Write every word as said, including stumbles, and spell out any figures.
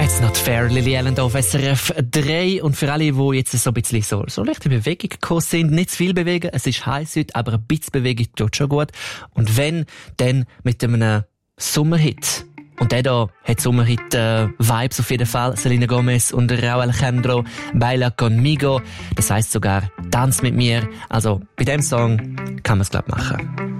That's not fair, Lily Allen auf S R F drei. Und für alle, die jetzt so ein bisschen so, so leicht in Bewegung gekommen sind, nicht zu viel bewegen. Es ist heiß heute, aber ein bisschen Bewegung tut schon gut. Und wenn, dann mit einem Sommerhit. Und der da hat Sommerhit äh, Vibes auf jeden Fall. Selena Gomez und Rauw Alejandro, Baila Conmigo. Das heisst sogar, tanz mit mir. Also bei dem Song kann man es, glaub ich, machen.